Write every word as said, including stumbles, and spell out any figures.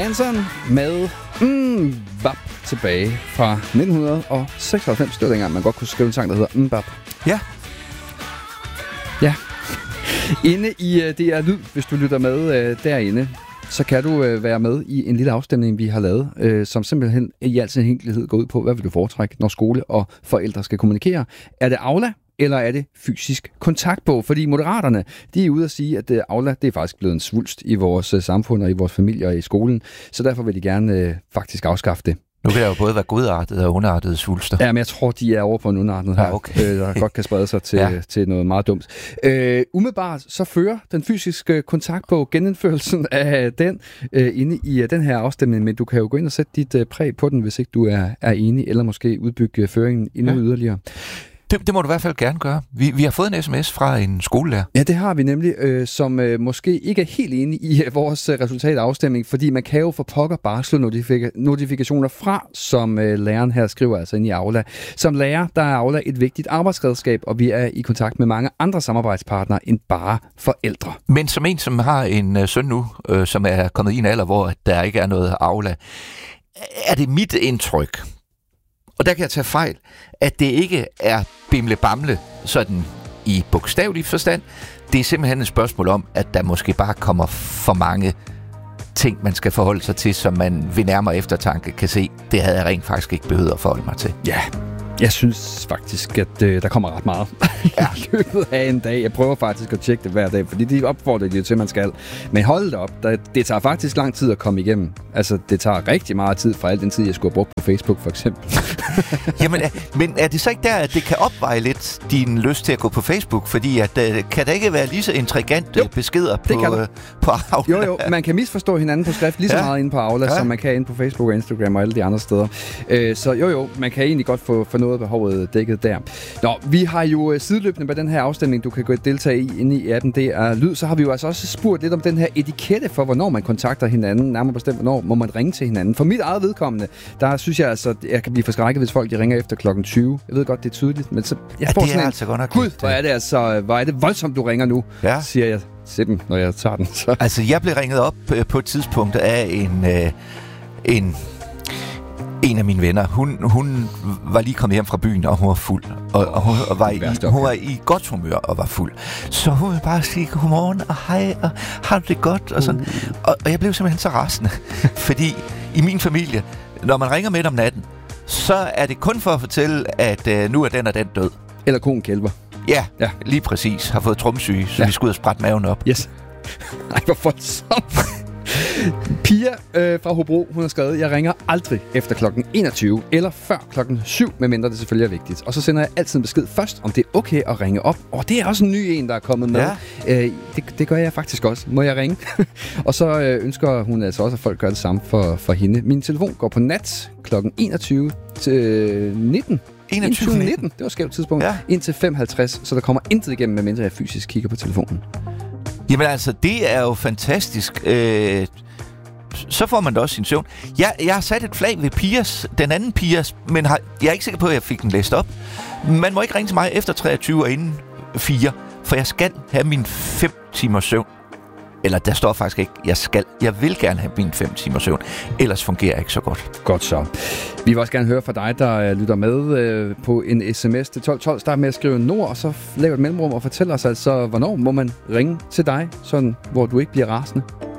Hansen med mm, Bap tilbage fra nitten seksoghalvfems. Det var dengang, man godt kunne skrive en sang, der hedder mm, Bap. Ja. Ja. Inde i uh, D R Lyd, hvis du lytter med uh, derinde, så kan du uh, være med i en lille afstemning, vi har lavet, uh, som simpelthen i al sin enkelhed går ud på, hvad vil du foretrække, når skole og forældre skal kommunikere. Er det Aula, eller er det fysisk kontaktbog? Fordi Moderaterne, de er ude at sige, at uh, Aula, det er faktisk blevet en svulst i vores uh, samfund og i vores familier og i skolen, så derfor vil de gerne uh, faktisk afskaffe det. Nu kan der jo både være godartede og underartede svulster. Ja, men jeg tror, de er over på en underartet her, ja, okay. øh, der godt kan sprede sig til, ja. til noget meget dumt. Øh, umiddelbart så fører den fysiske kontaktbog genindførelsen af den øh, inde i uh, den her afstemning, men du kan jo gå ind og sætte dit uh, præg på den, hvis ikke du er, er enig, eller måske udbygge føringen endnu ja. yderligere. Det, det må du i hvert fald gerne gøre. Vi, vi har fået en sms fra en skolelærer. Ja, det har vi nemlig, øh, som øh, måske ikke er helt enig i øh, vores øh, resultat af afstemning, fordi man kan jo for pokker barsle notifika- notifikationer fra, som øh, læreren her skriver altså ind i Aula. Som lærer, der er Aula et vigtigt arbejdsredskab, og vi er i kontakt med mange andre samarbejdspartnere end bare forældre. Men som en, som har en øh, søn nu, øh, som er kommet i en alder, hvor der ikke er noget Aula, er det mit indtryk, og der kan jeg tage fejl, at det ikke er bimle-bamle, sådan i bogstavelig forstand. Det er simpelthen et spørgsmål om, at der måske bare kommer for mange ting, man skal forholde sig til, som man ved nærmere eftertanke kan se, det havde jeg rent faktisk ikke behøvet at forholde mig til. Ja, jeg synes faktisk, at øh, der kommer ret meget ja. i løbet af en dag. Jeg prøver faktisk at tjekke det hver dag, fordi de opfordrer det til, man skal. Men hold det op, der, det tager faktisk lang tid at komme igennem. Altså, det tager rigtig meget tid fra al den tid, jeg skulle have brugt på Facebook, for eksempel. Jamen, men er det så ikke der, at det kan opveje lidt din lyst til at gå på Facebook? Fordi at, uh, kan der ikke være lige så intrigant jo, beskeder på, uh, på Aula? Jo, jo, man kan misforstå hinanden på skrift lige så ja. meget inde på Aula, ja. som man kan inde på Facebook og Instagram og alle de andre steder. Uh, så jo, jo, man kan egentlig godt få, få noget af behovet dækket der. Nå, vi har jo sideløbende med den her afstemning, du kan gå og deltage i inde i appen, det er Lyd. Så har vi jo altså også spurgt lidt om den her etikette for, hvornår man kontakter hinanden. Nærmere bestemt, hvornår må man ringe til hinanden. For mit eget vedkommende, der synes jeg altså, jeg kan blive forskrækket, hvis folk de ringer efter klokken tyve. Jeg ved godt, det er tydeligt, men så... Jeg ja, får det er sådan altså godt nok. Gud, hvor er det altså... Hvor er det voldsomt, du ringer nu, ja. siger jeg til dem, når jeg tager den. Så. Altså, jeg blev ringet op på et tidspunkt af en... Øh, en En af mine venner, hun, hun var lige kommet hjem fra byen, og hun var fuld. Og, og hun, og var i, hun var i godt humør og var fuld. Så hun ville bare sige godmorgen og hej, og har du det godt? Og, sådan. Uh. Og, og jeg blev simpelthen så rasende. Fordi i min familie, når man ringer midt om natten, så er det kun for at fortælle, at øh, nu er den og den død. Eller konen kælver. Ja, ja, lige præcis. Har fået tromsyge, så ja. vi skulle ud og sprætte maven op. Yes. Ej, hvor voldsomt. Pia øh, fra Hobro, hun har skrevet, jeg ringer aldrig efter klokken enogtyve eller før klokken syv, medmindre det selvfølgelig er vigtigt. Og så sender jeg altid en besked først, om det er okay at ringe op. Og det er også en ny en, der er kommet med. Ja. Øh, det, det gør jeg faktisk også. Må jeg ringe? Og så øh, ønsker hun altså også, at folk gør det samme for, for hende. Min telefon går på nat klokken enogtyve til nitten. enogtyve nitten, det var et skævt tidspunkt. Ja. Indtil fem halvtreds, så der kommer intet igennem, medmindre jeg fysisk kigger på telefonen. Jamen altså, det er jo fantastisk. Øh, så får man da også sin søvn. Jeg, jeg har sat et flag ved Pias, den anden Pias, men har, jeg er ikke sikker på, at jeg fik den læst op. Man må ikke ringe til mig efter treogtyve og inden fire, for jeg skal have min fem timers søvn. Eller der står faktisk ikke, jeg skal. Jeg vil gerne have min fem timers søvn. Ellers fungerer ikke så godt. Godt så. Vi vil også gerne høre fra dig, der lytter med øh, på en sms til tolv tolv. Start med at skrive Nord, og så lav et mellemrum og fortæl os altså, hvornår må man ringe til dig, sådan, hvor du ikke bliver rasende.